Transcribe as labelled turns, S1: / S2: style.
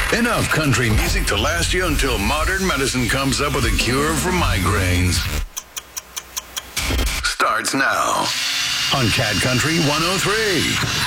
S1: Enough country music to last you until modern medicine comes up with a cure for migraines. Starts now on Cat Country 103.